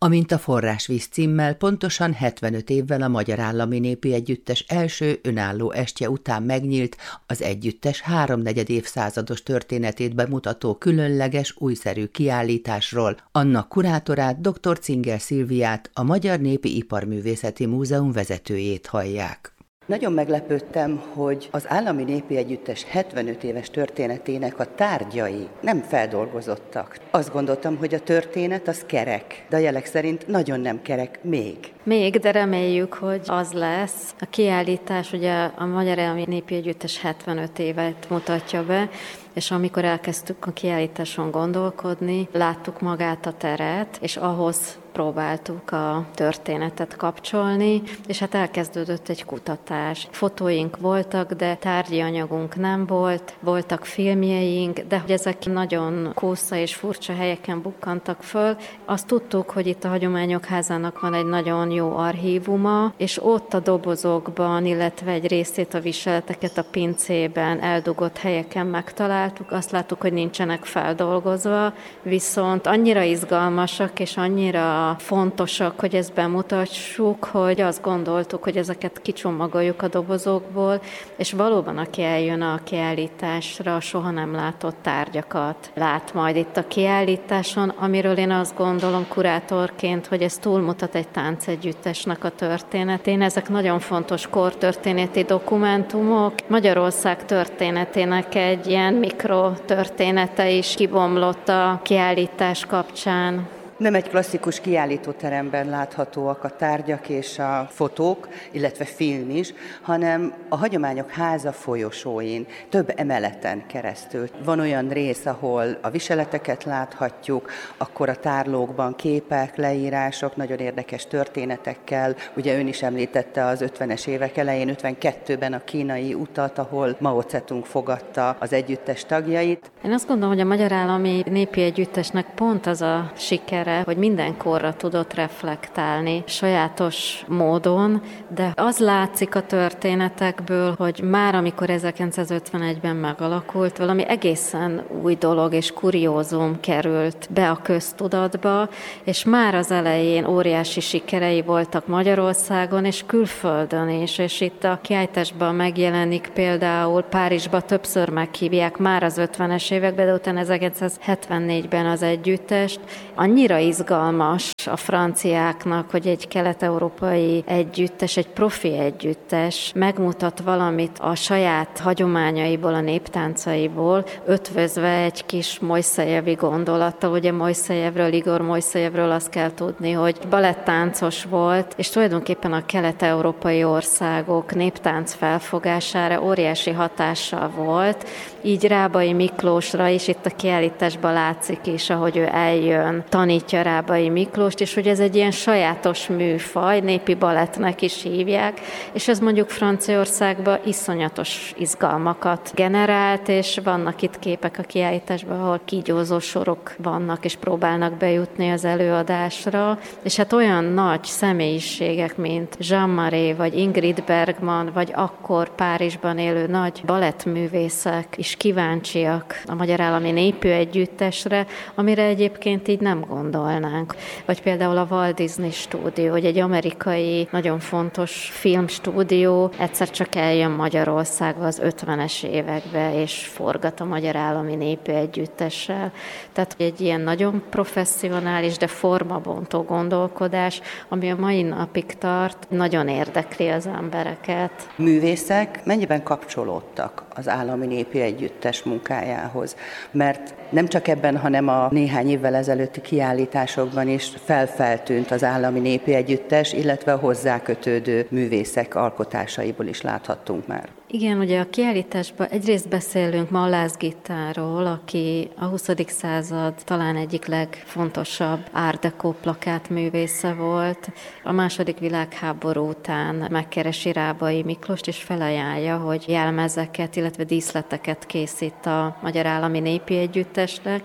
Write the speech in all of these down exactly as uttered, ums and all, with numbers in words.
Amint a Forrásvíz címmel pontosan hetvenöt évvel a Magyar Állami Népi Együttes első önálló estje után megnyílt az együttes háromnegyed évszázados történetét bemutató különleges, újszerű kiállításról. Annak kurátorát, dr. Cinger Szilviát, a Magyar Népi Iparművészeti Múzeum vezetőjét hallják. Nagyon meglepődtem, hogy az Állami Népi Együttes hetvenöt éves történetének a tárgyai nem feldolgozottak. Azt gondoltam, hogy a történet az kerek, de a jelek szerint nagyon nem kerek még. Még, de reméljük, hogy az lesz. A kiállítás ugye a Magyar Állami Népi Együttes hetvenöt évet mutatja be, és amikor elkezdtük a kiállításon gondolkodni, láttuk magát a teret, és ahhoz próbáltuk a történetet kapcsolni, és hát elkezdődött egy kutatás. Fotóink voltak, de tárgyi anyagunk nem volt, voltak filmjeink, de hogy ezek nagyon kósza és furcsa helyeken bukkantak föl. Azt tudtuk, hogy itt a Hagyományok Házának van egy nagyon jó archívuma, és ott a dobozokban, illetve egy részét a viseleteket a pincében eldugott helyeken megtaláltuk. Azt láttuk, hogy nincsenek feldolgozva, viszont annyira izgalmasak és annyira fontosak, hogy ezt bemutassuk, hogy azt gondoltuk, hogy ezeket kicsomagoljuk a dobozokból, és valóban aki eljön a kiállításra, soha nem látott tárgyakat lát majd itt a kiállításon, amiről én azt gondolom kurátorként, hogy ez túlmutat egy táncegyüttesnek a történetén. Ezek nagyon fontos kortörténeti dokumentumok. Magyarország történetének egy ilyen mikrotörténete is kibomlott a kiállítás kapcsán. Nem egy klasszikus kiállítóteremben láthatóak a tárgyak és a fotók, illetve film is, hanem a Hagyományok Háza folyosóin, több emeleten keresztül. Van olyan rész, ahol a viseleteket láthatjuk, akkor a tárlókban képek, leírások, nagyon érdekes történetekkel. Ugye ön is említette az ötvenes évek elején, ötvenkettőben a kínai utat, ahol Mao Zedong fogadta az együttes tagjait. Én azt gondolom, hogy a Magyar Állami Népi Együttesnek pont az a sikere, hogy minden korra tudott reflektálni sajátos módon, de az látszik a történetekből, hogy már amikor ezerkilencszázötvenegyben megalakult, valami egészen új dolog és kuriózum került be a köztudatba, és már az elején óriási sikerei voltak Magyarországon és külföldön is, és itt a kiállításban megjelenik például Párizsba többször meghívják már az ötvenes években, de utána ezerkilencszázhetvennégyben az együttest. Annyira izgalmas a franciáknak, hogy egy kelet-európai együttes, egy profi együttes megmutat valamit a saját hagyományaiból, a néptáncaiból, ötvözve egy kis Mojszejevi gondolata. Ugye Mojszejevről, Igor Mojszejevről azt kell tudni, hogy balettáncos volt, és tulajdonképpen a kelet-európai országok néptánc felfogására óriási hatással volt. Így Rábai Miklósra is itt a kiállításban látszik is, ahogy ő eljön, tanítja Rábai Miklóst, és hogy ez egy ilyen sajátos műfaj, népi balettnek is hívják, és ez mondjuk Franciaországban iszonyatos izgalmakat generált, és vannak itt képek a kiállításban, ahol kígyózó sorok vannak, és próbálnak bejutni az előadásra, és hát olyan nagy személyiségek, mint Jean Marais, vagy Ingrid Bergman, vagy akkor Párizsban élő nagy balettművészek is kíváncsiak a Magyar Állami Népi Együttesre, amire egyébként így nem gondolnánk. Vagy például a Walt Disney Stúdió, hogy egy amerikai, nagyon fontos filmstúdió egyszer csak eljön Magyarországba az ötvenes évekbe, és forgat a Magyar Állami Népi Együttessel. Tehát egy ilyen nagyon professzionális, de formabontó gondolkodás, ami a mai napig tart, nagyon érdekli az embereket. Művészek mennyiben kapcsolódtak az Állami Népi Együttes munkájához? Mert nem csak ebben, hanem a néhány évvel ezelőtti kiállításokban is felfeltűnt az Állami Népi Együttes, illetve a hozzá kötődő művészek alkotásaiból is láthattunk már. Igen, ugye a kiállításban egyrészt beszélünk Mallász Gittáról, aki a huszadik század talán egyik legfontosabb Art Deco plakátművésze volt. A második világháború után megkeresi Rábai Miklóst, és felajánlja, hogy jelmezeket, illetve díszleteket készít a Magyar Állami Népi Együttesnek.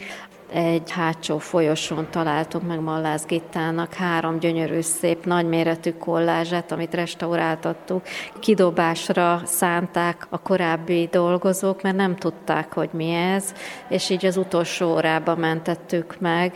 Egy hátsó folyosón találtunk meg Mallász Gittának három gyönyörű, szép, nagyméretű kollázsát, amit restauráltattuk. Kidobásra szánták a korábbi dolgozók, mert nem tudták, hogy mi ez, és így az utolsó órába mentettük meg.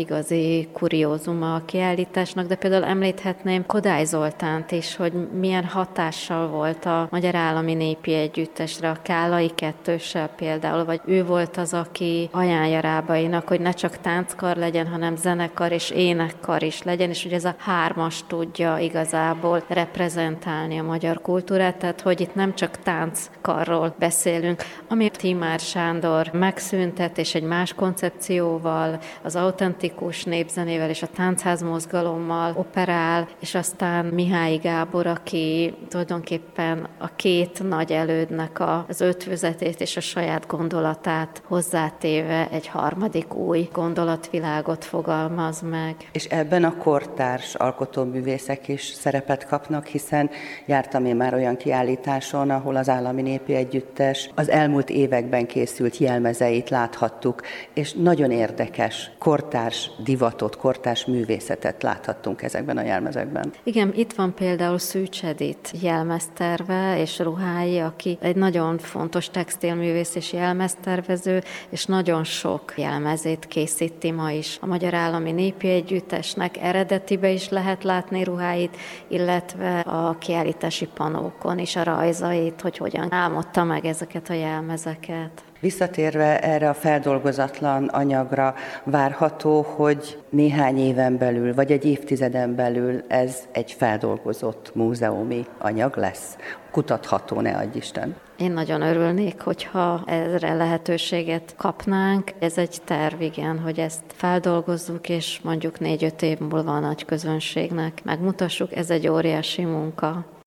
Igazi kuriózuma a kiállításnak, de például említhetném Kodály Zoltánt is, hogy milyen hatással volt a Magyar Állami Népi Együttesre, a Kállai Kettőssel például, vagy ő volt az, aki ajánlja Rábainak, hogy ne csak tánckar legyen, hanem zenekar és énekkar is legyen, és hogy ez a hármas tudja igazából reprezentálni a magyar kultúrát, tehát hogy itt nem csak tánckarról beszélünk, amit Timár Sándor megszüntet, és egy más koncepcióval, az autentikus népzenével és a táncház mozgalommal operál, és aztán Mihály Gábor, aki tulajdonképpen a két nagy elődnek az ötvözetét és a saját gondolatát hozzátéve egy harmadik új gondolatvilágot fogalmaz meg. És ebben a kortárs alkotóművészek is szerepet kapnak, hiszen jártam én már olyan kiállításon, ahol az Állami Népi Együttes az elmúlt években készült jelmezeit láthattuk, és nagyon érdekes kortárs divatot, kortárs művészetet láthattunk ezekben a jelmezekben. Igen, itt van például Szűcs Edith jelmezterve és ruhái, aki egy nagyon fontos textilművész és jelmeztervező, és nagyon sok jelmezét készíti ma is a Magyar Állami Népi Együttesnek. Eredetibe is lehet látni ruháit, illetve a kiállítási panókon is a rajzait, hogy hogyan álmodta meg ezeket a jelmezeket. Visszatérve erre a feldolgozatlan anyagra, várható, hogy néhány éven belül, vagy egy évtizeden belül ez egy feldolgozott múzeumi anyag lesz? Kutatható, ne adj Isten. Én nagyon örülnék, hogyha erre lehetőséget kapnánk. Ez egy terv, igen, hogy ezt feldolgozzuk, és mondjuk négy-öt év múlva a nagy közönségnek megmutassuk. Ez egy óriási munka.